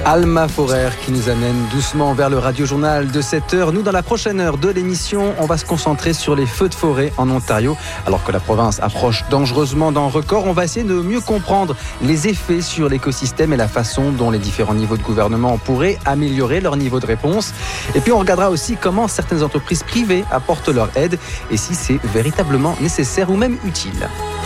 Alma Forer qui nous amène doucement vers le radio-journal de 7h. Nous, dans la prochaine heure de l'émission, on va se concentrer sur les feux de forêt en Ontario. Alors que la province approche dangereusement d'un record, on va essayer de mieux comprendre les effets sur l'écosystème et la façon dont les différents niveaux de gouvernement pourraient améliorer leur niveau de réponse. Et puis on regardera aussi comment certaines entreprises privées apportent leur aide et si c'est véritablement nécessaire ou même utile.